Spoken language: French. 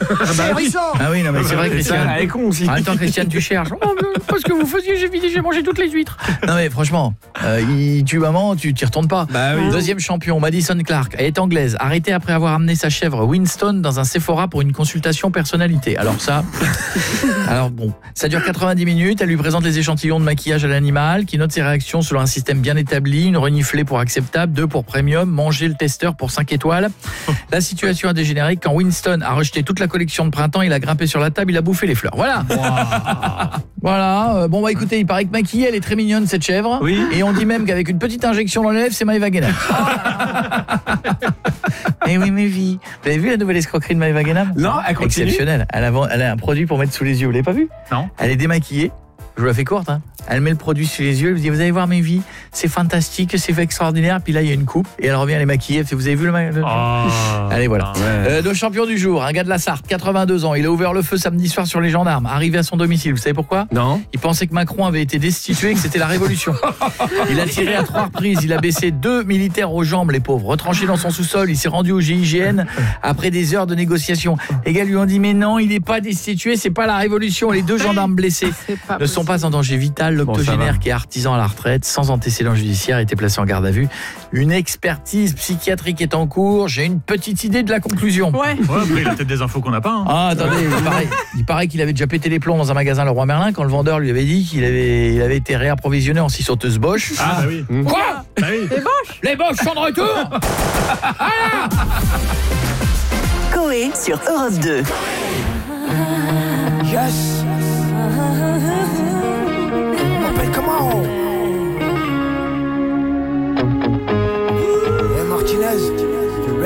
C'est hérissant. Ah oui, non mais c'est vrai, Christian. Elle est con aussi. En même temps, Christian, tu cherches. Oh, parce que vous faisiez, j'ai mangé toutes les huîtres. Non mais franchement, il tue maman, tu t'y retournes pas. Bah oui. Deuxième champion, Madison Clark. Elle est anglaise, arrêtée après avoir amené sa chèvre Winston dans un Sephora pour une consultation personnalité. Alors ça, alors bon, ça dure 90 minutes. Elle lui présente les échantillons de maquillage à l'animal, qui note ses réactions selon un système bien établi. Une reniflée pour acceptable, 2 pour premium, manger le testeur pour 5 étoiles. La situation a dégénéré quand Winston a rejeté toute la collection de printemps. Il a grimpé sur la table, il a bouffé les fleurs. Voilà. Voilà. Bon bah écoutez, il paraît que maquillée, elle est très mignonne cette chèvre. Oui. Et on dit même qu'avec une petite injection dans les lèvres, c'est Maëva Guénam. Eh oui, mais vie. Vous avez vu la nouvelle escroquerie de Maëva Guénam? Non, elle continue. Exceptionnelle. Elle a un produit pour mettre sous les yeux. Vous l'avez pas vu? Non. Elle est démaquillée. Je vous la fais courte, hein. Elle met le produit sous les yeux, elle vous dit vous allez voir mes vies, c'est fantastique, c'est extraordinaire. Puis là il y a une coupe et elle revient, elle est maquillée. Elle fait, vous avez vu le Allez voilà. Le champion du jour, un gars de la Sarthe, 82 ans, il a ouvert le feu samedi soir sur les gendarmes, arrivé à son domicile. Vous savez pourquoi? Non. Il pensait que Macron avait été destitué, que c'était la révolution. Il a tiré à 3 reprises, il a baissé 2 militaires aux jambes, les pauvres. Retranché dans son sous-sol, il s'est rendu au GIGN après des heures de négociation. Les gars lui ont dit mais non, il n'est pas destitué, c'est pas la révolution. Les 2 gendarmes blessés ne sont pas en danger vital. L'octogénaire qui est artisan à la retraite, sans antécédent judiciaire, a été placé en garde à vue. Une expertise psychiatrique est en cours. J'ai une petite idée de la conclusion. Ouais, après, il a peut-être des infos qu'on n'a pas. Hein. Ah, attendez, il paraît qu'il avait déjà pété les plombs dans un magasin Leroy Merlin quand le vendeur lui avait dit qu'il avait été réapprovisionné en scie sauteuse Bosch. Ah, bah oui. Quoi? Bah oui. Les Bosch sont de retour. Coé sur Europe 2. Yes.